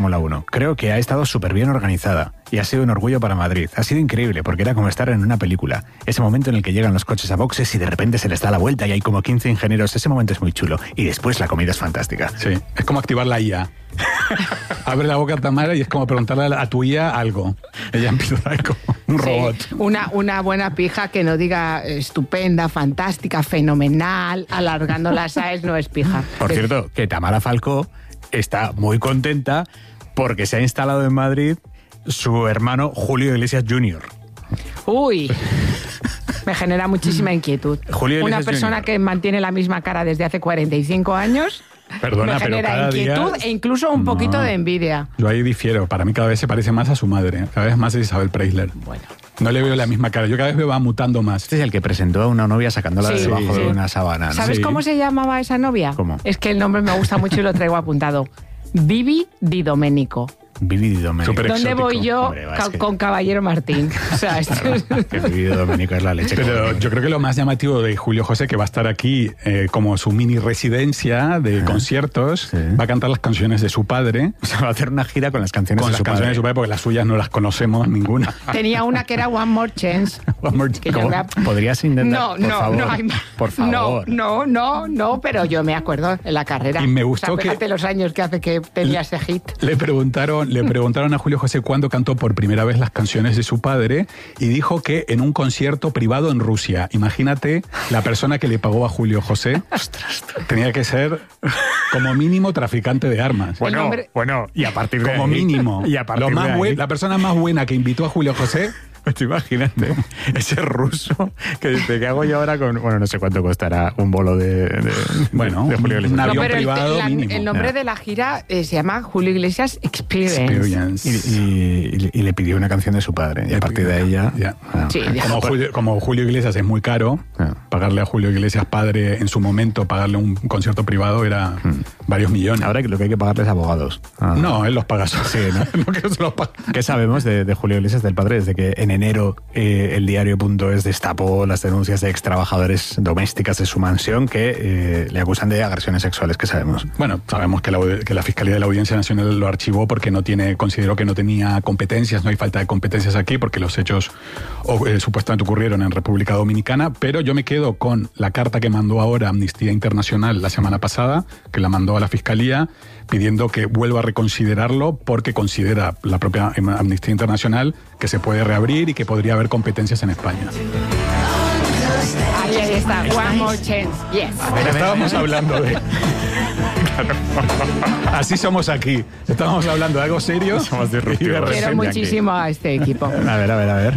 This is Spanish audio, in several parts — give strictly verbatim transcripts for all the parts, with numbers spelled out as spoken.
Fórmula uno. Creo que ha estado súper bien organizada y ha sido un orgullo para Madrid. Ha sido increíble porque era como estar en una película. Ese momento en el que llegan los coches a boxes y de repente se les da la vuelta y hay como quince ingenieros. Ese momento es muy chulo. Y después la comida es fantástica. Sí, es como activar la I A. Abre la boca Tamara y es como preguntarle a tu I A algo. Ella empieza como un Sí, robot. una, una buena pija que no diga estupenda, fantástica, fenomenal, alargando las A es no es pija. Por cierto, que Tamara Falcó está muy contenta porque se ha instalado en Madrid su hermano Julio Iglesias junior Uy, me genera muchísima inquietud. Julio Una Iglesias persona junior que mantiene la misma cara desde hace cuarenta y cinco años Perdona, me pero genera cada inquietud día... e incluso un No. poquito de envidia. Yo ahí difiero. Para mí cada vez se parece más a su madre. Cada vez más a Isabel Preisler. Bueno. No le veo la misma cara. Yo cada vez me va mutando más. Este es el que presentó a una novia sacándola Sí, de debajo sí. de una sábana, ¿no? ¿Sabes Sí. cómo se llamaba esa novia? ¿Cómo? Es que el nombre me gusta mucho y lo traigo apuntado. Vivi Di Domenico. Vivi Di Domenico. Súper ¿Dónde exótico. voy yo Hombre, va, ca- es que- con Caballero Martín? O sea, esto es... Que Vivi Di Domenico es la leche. Pero yo creo que lo más llamativo de Julio José, que va a estar aquí eh, como su mini residencia de conciertos, Sí. va a cantar las canciones de su padre. O sea, va a hacer una gira con las canciones Con de las su canciones padre. de su padre, porque las suyas no las conocemos ninguna. Tenía una que era One More Chance. One more Que yo chance. me ap- ¿Podrías intentar, No, por no, favor? no hay más. Por favor. No, no, no, no, pero yo me acuerdo en la carrera. Y me gustó o sea, que- fíjate los años que hace que tenía ese hit. Le preguntaron, le preguntaron a Julio José cuándo cantó por primera vez las canciones de su padre y dijo que en un concierto privado en Rusia. Imagínate la persona que le pagó a Julio José. Tenía que ser como mínimo traficante de armas. Bueno, nombre- bueno, y a partir de Como ahí- mínimo. Y a partir Lo más de ahí, buen- la persona más buena que invitó a Julio José. pues imagínate, ese ruso que dice, ¿qué hago yo ahora con...? Bueno, no sé cuánto costará un bolo de... de Bueno, de Julio Iglesias. un No, avión pero el, privado la- mínimo. el nombre Ya. de la gira eh, se llama Julio Iglesias Experience. Experience. Y, y- y le pidió una canción de su padre. Y a partir de ahí ya... Ya. ah, Sí, ya. Como Julio, como Julio Iglesias es muy caro, Ah. pagarle a Julio Iglesias padre en su momento, pagarle un concierto privado era varios millones. Ahora lo que hay que pagarles abogados. Ah. No, él los paga solo. Sí, ¿no? No que se los pague. ¿Qué sabemos de, de Julio Iglesias del padre? Desde que en enero eh, el diario punto es destapó las denuncias de ex trabajadores domésticas de su mansión que eh, le acusan de agresiones sexuales. ¿Qué sabemos? Bueno, sabemos que la, que la Fiscalía de la Audiencia Nacional lo archivó porque no tiene, consideró que no tenía competencias, no hay falta de competencias aquí porque los hechos o, eh, supuestamente ocurrieron en República Dominicana, pero yo me quedo con la carta que mandó ahora Amnistía Internacional la semana pasada, que la mandó a la Fiscalía, pidiendo que vuelva a reconsiderarlo porque considera la propia Amnistía Internacional que se puede reabrir y que podría haber competencias en España. Ahí, ahí está, One More Chance. Yes. Estábamos hablando de... Así somos aquí. Estábamos hablando de algo serio. Somos disruptivos. Y de Quiero repente- muchísimo a este equipo. A ver, a ver, a ver.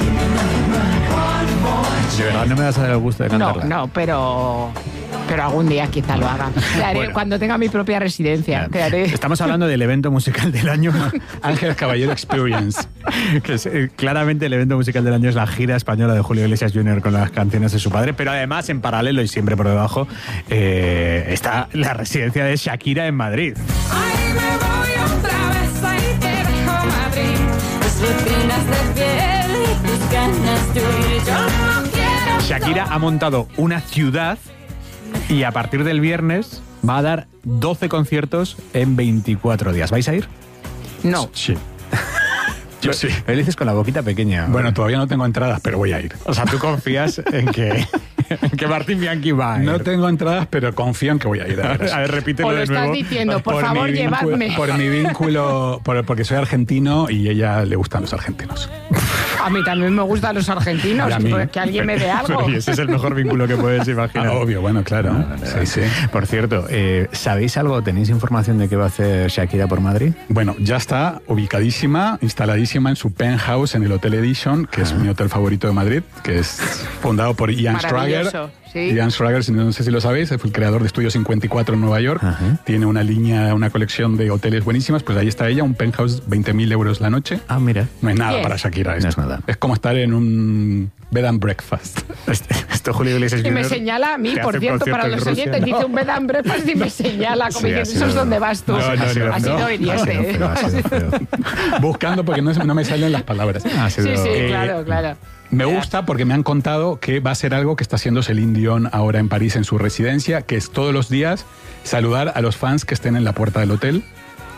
De verdad no me vas a dar el gusto de No, cantarla. no, pero pero algún día quizá lo haga. Te haré Bueno. cuando tenga mi propia residencia. Ya. Te haré. Estamos hablando del evento musical del año. Ángel Caballero Experience. Que es, eh, claramente el evento musical del año es la gira española de Julio Iglesias junior con las canciones de su padre, pero además en paralelo y siempre por debajo eh, está la residencia de Shakira en Madrid. Ay, me voy otra vez, ahí te dejo Madrid. Tus rutinas de piel y tus ganas de huir. Yo no quiero. Shakira ha montado una ciudad y a partir del viernes va a dar doce conciertos en veinticuatro días. ¿Vais a ir? No. Sí. Yo sí. Me dices con la boquita pequeña. Bueno, todavía no tengo entradas, pero voy a ir. o sea, tú confías en que, en que Martín Bianchi va a ir. No tengo entradas, pero confío en que voy a ir. A ver, A ver, repítelo O lo de estás nuevo. diciendo, por, favor, mi vínculo- llevadme. Por mi vínculo, por- porque soy argentino y a ella le gustan los argentinos. A mí también me gustan los argentinos. Y a mí. pues que alguien me dé algo. Pero, y ese es el mejor vínculo que puedes imaginar. Ah, obvio, bueno, claro. No, no, no. Sí, sí. Por cierto, eh, ¿sabéis algo? ¿Tenéis información de qué va a hacer Shakira por Madrid? Bueno, ya está ubicadísima, instaladísima en su penthouse en el Hotel Edition, que es mi hotel favorito de Madrid, que es fundado por Ian Schrager. Maravilloso, sí. Ian Schrager, si no, no sé si lo sabéis, fue el creador de Estudio cincuenta y cuatro en Nueva York. Ajá. Tiene una línea, una colección de hoteles buenísimas. Pues ahí está ella, un penthouse, veinte mil euros la noche. Ah, mira. No es nada Bien. para Shakira esto. No es nada. Es como estar en un bed and breakfast. Este- Esto Julio Iglesias Y me junior señala a mí, que por hace un cierto, para concierto los en Rusia, oyentes, ¿no? dice un bed and breakfast y me señala, como Sí, ha diciendo, sido- eso es donde vas tú. No, no, no, ha sido no. Ha sido hiriente. feo, ha sido feo. Buscando porque no, no me salen las palabras. Ha sido- Sí, sí, Eh, claro, claro. Me gusta porque me han contado que va a ser algo que está haciendo Celine Dion ahora en París en su residencia, que es todos los días saludar a los fans que estén en la puerta del hotel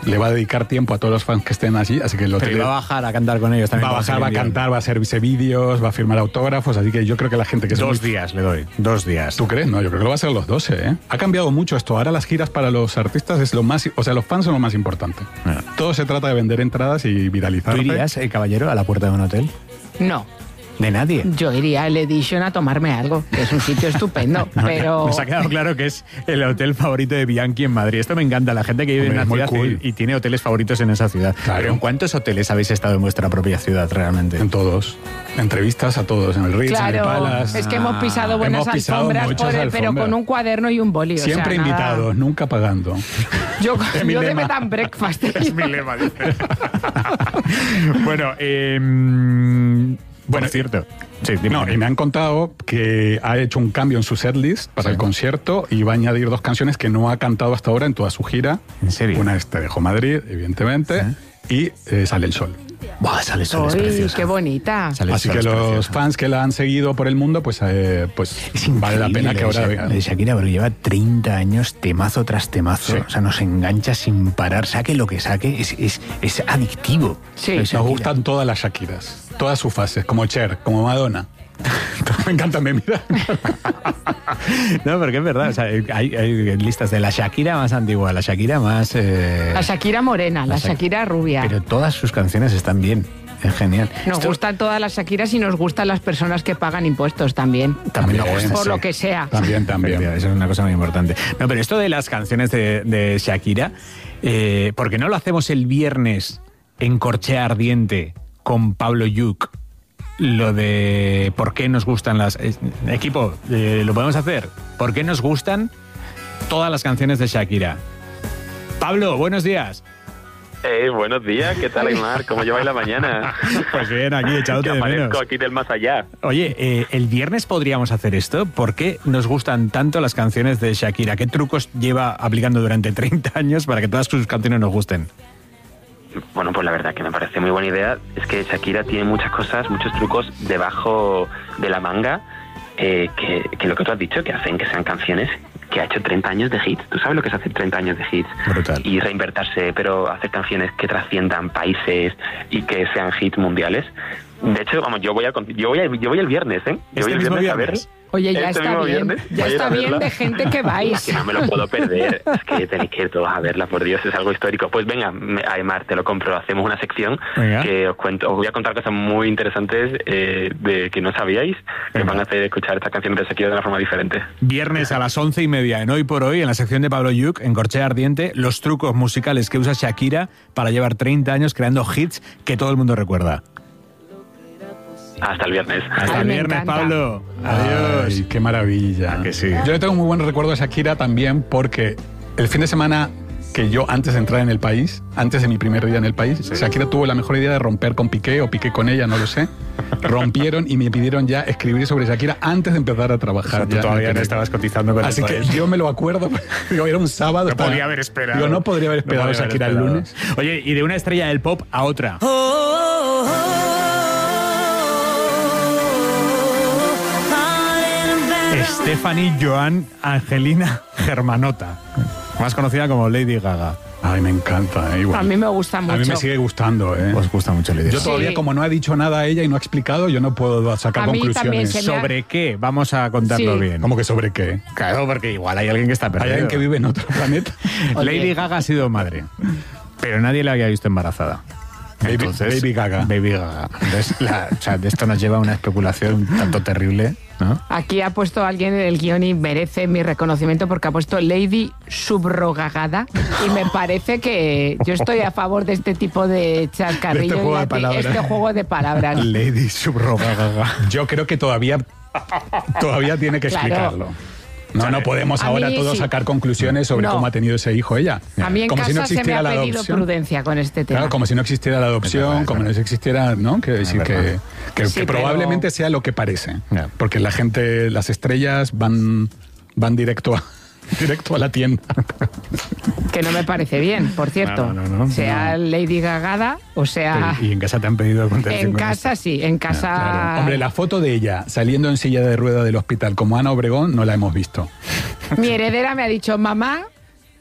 le va a dedicar tiempo a todos los fans que estén allí, así que el hotel Pero va a bajar a cantar con ellos también. va a bajar, va a cantar, va a hacerse vídeos, va a firmar autógrafos, así que yo creo que la gente que... Dos es muy... días le doy, dos días. ¿Tú crees? No, yo creo que lo va a hacer los doce, ¿eh? Ha cambiado mucho esto. Ahora las giras para los artistas es lo más... O sea, los fans son lo más importante. Ah. Todo se trata de vender entradas y viralizar. ¿Tú irías, eh, caballero, a la puerta de un hotel? No. ¿De nadie? Yo iría al Edition a tomarme algo, que es un sitio estupendo, pero... Nos ha quedado claro que es el hotel favorito de Bianchi en Madrid. Esto me encanta, la gente que vive Hombre, en es muy una ciudad cool. y, y tiene hoteles favoritos en esa ciudad. Claro. Pero ¿en cuántos hoteles habéis estado en vuestra propia ciudad realmente? En todos. Entrevistas a todos, en el Ritz, en el Claro, Palace. es que hemos pisado buenas Hemos pisado alfombras, muchas por el- pero alfombras. con un cuaderno y un boli. o sea, Siempre nada. invitados, nunca pagando. Yo, Es mi yo de lema. bed and breakfast. Es mi lema, dice. Bueno, eh, mm, bueno, es cierto. Sí, dime, No, dime. y me han contado que ha hecho un cambio en su setlist para Sí. el concierto y va a añadir dos canciones que no ha cantado hasta ahora en toda su gira. ¿En serio? Una es Te dejo Madrid, evidentemente, y eh, Sale el Sol. Buah, sale sol, es Uy, preciosa. qué bonita. Sale el Así sol, que es los preciosa. fans que la han seguido por el mundo, pues, eh, pues Es vale la pena increíble que ahora lo de Shak- vengan. lo de Shakira, pero lleva treinta años temazo tras temazo. Sí. O sea, nos engancha sin parar. Saque lo que saque, es, es, es adictivo. Sí. Lo de Nos Shakira. gustan todas las Shakiras, todas sus fases, como Cher, como Madonna. Me encanta, me mira. No, porque es verdad. O sea, hay, hay listas de la Shakira más antigua, la Shakira más... eh, La Shakira morena, la la Shak- Shakira rubia. Pero todas sus canciones están bien. Es genial. Nos Esto gustan todas las Shakiras y nos gustan las personas que pagan impuestos también. también nos También, gusta, Por sí. lo que sea. También, también. Efectivamente, eso es una cosa muy importante. No, pero esto de las canciones de, de Shakira, eh, ¿por qué no lo hacemos el viernes en Corchea Ardiente con Pablo Yuc? Lo de por qué nos gustan las... eh, equipo, eh, ¿lo podemos hacer? ¿Por qué nos gustan todas las canciones de Shakira? Pablo, buenos días. Eh, buenos días, ¿qué tal, Aymar? ¿Cómo lleváis la mañana? Pues bien, aquí echándote Que de aparezco menos. aquí del más allá. Oye, eh, el viernes podríamos hacer esto. ¿Por qué nos gustan tanto las canciones de Shakira? ¿Qué trucos lleva aplicando durante treinta años para que todas sus canciones nos gusten? Bueno, pues la verdad que me parece muy buena idea. Es que Shakira tiene muchas cosas, muchos trucos debajo de la manga, eh, que, que lo que tú has dicho, que hacen que sean canciones que ha hecho treinta años de hits. ¿Tú sabes lo que es hacer treinta años de hits? Brutal. Y reinvertirse, pero hacer canciones que trasciendan países y que sean hits mundiales. De hecho, vamos, yo voy a, yo voy a, yo voy el viernes, ¿eh? Yo ¿Este voy el mismo viernes, viernes? a ver. Oye, ya Este está mismo bien. viernes Ya voy a ir está a bien verla. de gente que Es vais. que no me lo puedo perder, es que tenéis que ir todos a verla, por Dios, es algo histórico. Pues venga, me- Aymar, te lo compro, hacemos una sección Venga. que os cuento, os voy a contar cosas muy interesantes eh, de que no sabíais, que os Venga. van a hacer escuchar estas canciones de Shakira de una forma diferente. Viernes a las once y media en Hoy por Hoy, en la sección de Pablo Yuc, en Corchea Ardiente, los trucos musicales que usa Shakira para llevar treinta años creando hits que todo el mundo recuerda. Hasta el viernes. Hasta Ay, el me viernes, encanta. Pablo. Adiós. Ay, qué maravilla. ¿A que sí? Yo le tengo muy buen recuerdo a Shakira también porque el fin de semana que yo, antes de entrar en el país, antes de mi primer día en el país, Shakira tuvo la mejor idea de romper con Piqué o Piqué con ella, no lo sé. Rompieron y me pidieron ya escribir sobre Shakira antes de empezar a O trabajar. sea, tú ya en todavía el no país. estabas cotizando con Así el que país. yo me lo acuerdo. Digo, era un sábado. No estaba- podría haber esperado. Digo, no podría haber esperado No a podría haber Shakira el esperado. lunes. Oye, y de una estrella del pop a otra. Stephanie Joan Angelina Germanota, más conocida como Lady Gaga. Ay, me encanta. eh, igual. A mí me gusta A mí me mucho. sigue gustando. ¿eh? Os gusta mucho Lady Yo Gaga. todavía, Sí. como no ha dicho nada a ella y no ha explicado, yo no puedo sacar A mí también conclusiones. se me ha- ¿Sobre qué? Vamos a contarlo Sí. bien. ¿Cómo que sobre qué? Claro, porque igual hay alguien que está ¿Hay perdido. alguien que vive en otro planeta? Oye. Lady Gaga ha sido madre, pero nadie la había visto embarazada. Baby- Entonces, Baby Gaga. Baby Gaga. Entonces, la- o sea, de esto nos lleva a una especulación un tanto terrible, ¿no? Aquí ha puesto alguien en el guión y merece mi reconocimiento porque ha puesto Lady Subrogagada y me parece que yo estoy a favor de este tipo de chascarrillo De este juego y de lati- palabras. este juego de palabras. Lady Subrogagaga. Yo creo que todavía, todavía tiene que Claro. explicarlo. No, no podemos A ahora mí todos sí. sacar conclusiones sobre No. cómo ha tenido ese hijo ella. A mí en como si no casa se me existiera ha la pedido adopción. prudencia con este tema. Claro, como si no existiera la Es adopción, verdad, es como no verdad. existiera, ¿no? Que decir que, verdad. que, Sí, que pero- probablemente sea lo que parece. Ya. Porque la gente, las estrellas van, van directo a, directo a la tienda. Que no me parece bien, por cierto. No, no, no, no. sea Lady Gagada o sea... Y en casa te han pedido contestación En con casa esto. sí, en casa... Claro. Hombre, la foto de ella saliendo en silla de rueda del hospital como Ana Obregón no la hemos visto. Mi heredera me ha dicho, mamá,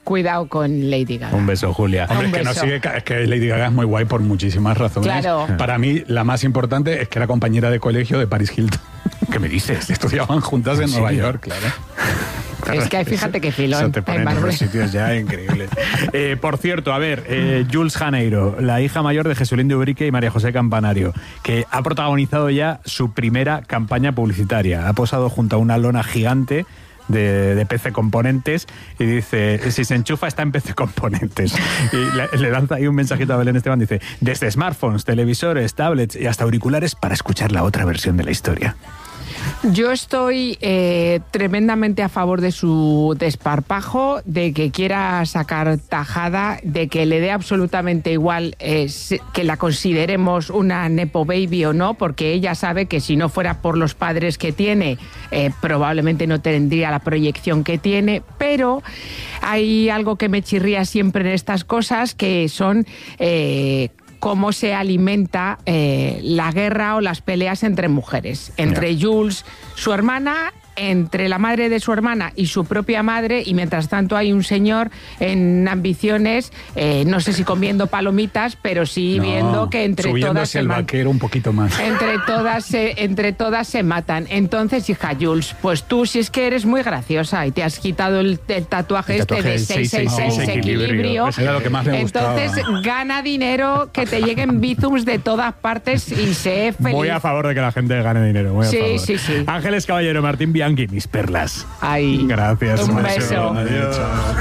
cuidado con Lady Gaga. Un beso, Julia. Hombre, Un es que, no beso. sigue, es que Lady Gaga es muy guay por muchísimas razones. Claro. Para mí, la más importante es que era compañera de colegio de Paris Hilton. ¿Qué me dices? Estudiaban juntas en ¿En Nueva serio? York, claro. Es que fíjate qué filón. Eso te pone en en Marvel. unos sitios ya increíbles. Eh, por cierto, a ver, eh, Jules Janeiro, la hija mayor de Jesulín de Ubrique y María José Campanario, que ha protagonizado ya su primera campaña publicitaria. Ha posado junto a una lona gigante de, de P C Componentes y dice, si se enchufa está en P C Componentes. Y le, le lanza ahí un mensajito a Belén Esteban, dice, desde smartphones, televisores, tablets y hasta auriculares para escuchar la otra versión de la historia. Yo estoy eh, tremendamente a favor de su desparpajo, de que quiera sacar tajada, de que le dé absolutamente igual eh, que la consideremos una nepo baby o no, porque ella sabe que si no fuera por los padres que tiene, eh, probablemente no tendría la proyección que tiene, pero hay algo que me chirría siempre en estas cosas, que son... Eh, cómo se alimenta eh, la guerra o las peleas entre mujeres, entre yeah. Jules, su hermana, entre la madre de su hermana y su propia madre, y mientras tanto hay un señor en ambiciones, eh, no sé si comiendo palomitas, pero sí no, viendo que entre todas se el vaquero un poquito más. Entre todas, se, entre todas se matan. Entonces, hija Jules, pues tú si es que eres muy graciosa y te has quitado el, el tatuaje, el tatuaje este de seis seis seis oh, equilibrio, eso era lo que más me entonces gustaba. Gana dinero, que te lleguen bizums de todas partes y sé feliz. Voy a favor de que la gente gane dinero. Muy a sí, favor. sí, sí. Ángeles Caballero, Martín Bianchi, mis perlas. Ay, gracias. Un beso. Adiós.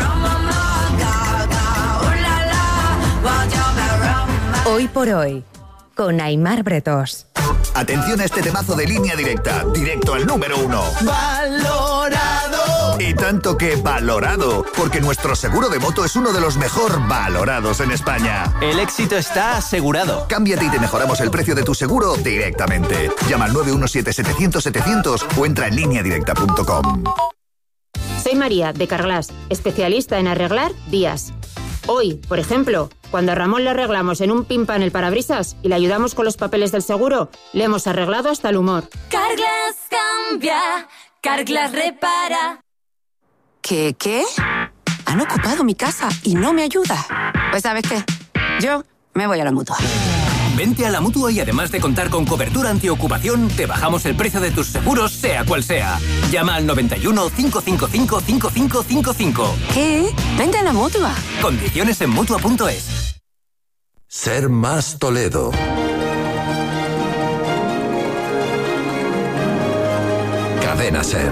Hoy por hoy, con Aimar Bretos. Atención a este temazo de Línea Directa, directo al número uno. ¡Valorado! Y tanto que valorado, porque nuestro seguro de moto es uno de los mejor valorados en España. El éxito está asegurado. Cámbiate y te mejoramos el precio de tu seguro directamente. Llama al nueve uno siete setecientos setecientos o entra en línea directa punto com. Soy María, de Carglass, especialista en arreglar vías. Hoy, por ejemplo, cuando a Ramón le arreglamos en un pin pan el parabrisas y le ayudamos con los papeles del seguro, le hemos arreglado hasta el humor. Carglass cambia, Carglass repara. ¿Qué, qué? Han ocupado mi casa y no me ayuda. Pues ¿sabes qué? Yo me voy a la Mutua. Vente a la Mutua y además de contar con cobertura antiocupación, te bajamos el precio de tus seguros, sea cual sea. Llama al noventa y uno, cinco cinco cinco, cinco cinco cinco cinco. ¿Qué? Vente a la Mutua. Condiciones en Mutua punto es. Ser Más Toledo. Cadena Ser.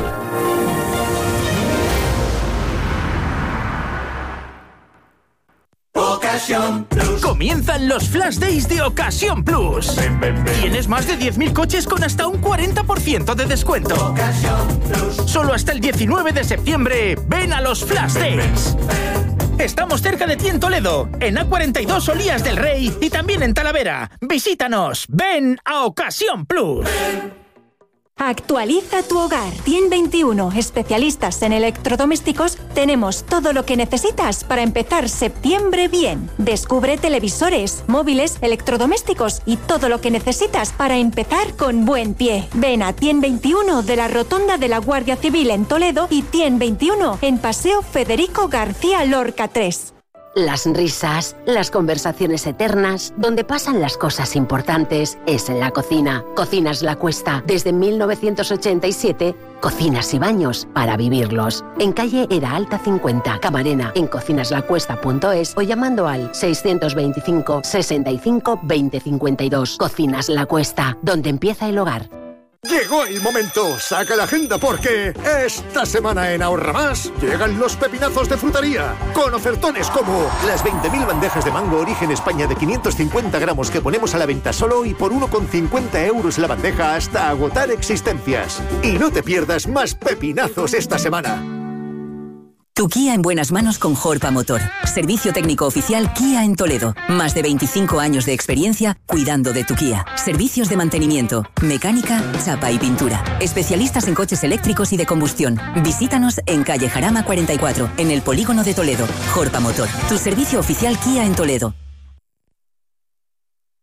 Ocasión Plus. Comienzan los Flash Days de Ocasión Plus. Ven, ven, ven. Tienes más de diez mil coches con hasta un cuarenta por ciento de descuento. Ocasión Plus. Solo hasta el diecinueve de septiembre. Ven a los Flash ven, Days. Ven, ven. Estamos cerca de ti en Toledo, en A cuarenta y dos Olías del Rey y también en Talavera. Visítanos. Ven a Ocasión Plus. Ven. Actualiza tu hogar. Tien veintiuno, especialistas en electrodomésticos, tenemos todo lo que necesitas para empezar septiembre bien. Descubre televisores, móviles, electrodomésticos y todo lo que necesitas para empezar con buen pie. Ven a Tien veintiuno de la Rotonda de la Guardia Civil en Toledo y Tien veintiuno en Paseo Federico García Lorca tres. Las risas, las conversaciones eternas, donde pasan las cosas importantes, es en la cocina. Cocinas La Cuesta. Desde mil novecientos ochenta y siete, cocinas y baños para vivirlos. En calle Era Alta cincuenta, Camarena, en cocinas la cuesta punto es o llamando al seiscientos veinticinco, sesenta y cinco, veinte cincuenta y dos. Cocinas La Cuesta, donde empieza el hogar. Llegó el momento, saca la agenda porque esta semana en Ahorra Más llegan los pepinazos de frutería con ofertones como las veinte mil bandejas de mango Origen España de quinientos cincuenta gramos que ponemos a la venta solo y por uno con cincuenta euros la bandeja hasta agotar existencias. Y no te pierdas más pepinazos esta semana. Tu Kia en buenas manos con Jorpa Motor. Servicio técnico oficial Kia en Toledo. Más de veinticinco años de experiencia cuidando de tu Kia. Servicios de mantenimiento, mecánica, chapa y pintura. Especialistas en coches eléctricos y de combustión. Visítanos en calle Jarama cuarenta y cuatro, en el polígono de Toledo. Jorpa Motor. Tu servicio oficial Kia en Toledo.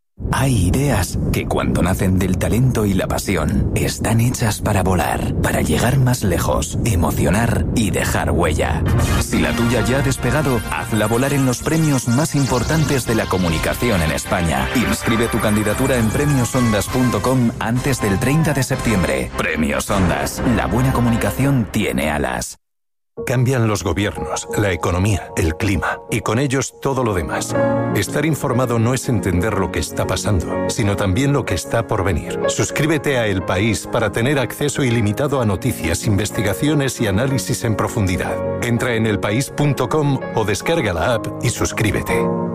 Hay ideas que cuando nacen del talento y la pasión, están hechas para volar, para llegar más lejos, emocionar y dejar huella. Si la tuya ya ha despegado, hazla volar en los premios más importantes de la comunicación en España. Inscribe tu candidatura en premios ondas punto com antes del treinta de septiembre. Premios Ondas. La buena comunicación tiene alas. Cambian los gobiernos, la economía, el clima y con ellos todo lo demás. Estar informado no es entender lo que está pasando, sino también lo que está por venir. Suscríbete a El País para tener acceso ilimitado a noticias, investigaciones y análisis en profundidad. Entra en elpaís punto com o descarga la app y suscríbete.